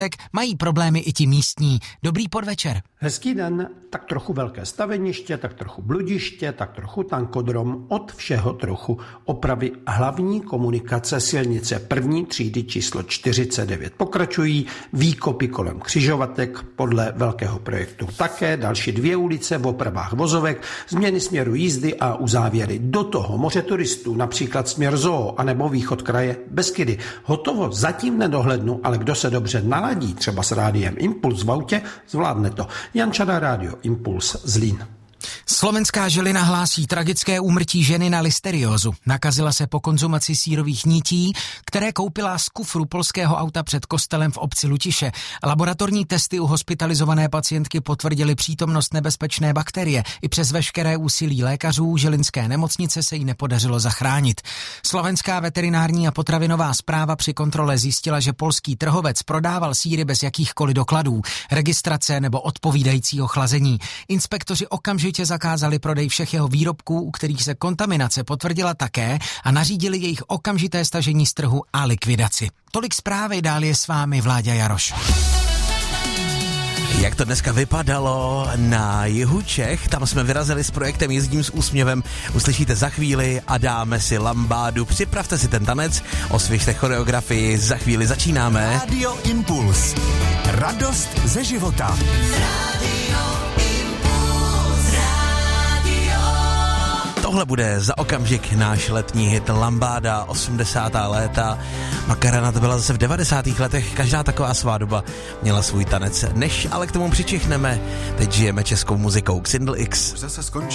mají problémy i ti místní. Dobrý podvečer. Hezký den, tak trochu velké staveniště, tak trochu bludiště, tak trochu tankodrom, od všeho trochu. Opravy hlavní komunikace silnice první třídy číslo 49 pokračují, výkopy kolem křižovatek podle velkého projektu. Také další 2 ulice v opravách vozovek, změny směru jízdy a uzávěry. Do toho moře turistů, například směr Zoo anebo východ kraje Beskydy. Hotovo zatím nedohlednu, ale kdo se dobře naladí, třeba s rádiem Impuls v autě, zvládne to. Jan Čada, Rádio Impuls, Zlín. Slovenská Žilina hlásí tragické úmrtí ženy na listeriózu. Nakazila se po konzumaci sýrových nití, které koupila z kufru polského auta před kostelem v obci Lutiše. Laboratorní testy u hospitalizované pacientky potvrdily přítomnost nebezpečné bakterie. I přes veškeré úsilí lékařů žilinské nemocnice se jí nepodařilo zachránit. Slovenská veterinární a potravinová správa při kontrole zjistila, že polský trhovec prodával sýry bez jakýchkoliv dokladů, registrace nebo odpovídajícího chlazení. Inspektoři okamžitě zakázali prodej všech jeho výrobků, u kterých se kontaminace potvrdila také, a nařídili jejich okamžité stažení z trhu a likvidaci. Tolik zprávy, dál je s vámi Vláďa Jaroš. Jak to dneska vypadalo na jihu Čech, tam jsme vyrazili s projektem Jezdím s úsměvem, uslyšíte za chvíli a dáme si lambádu. Připravte si ten tanec, osvěžte choreografii, za chvíli začínáme. Radio Impuls. Radost ze života. Tohle bude za okamžik náš letní hit Lambáda, 80. léta. Makarena to byla zase v 90. letech, každá taková svádoba měla svůj tanec. Než ale k tomu přičichneme, teď žijeme českou muzikou. Xindl X.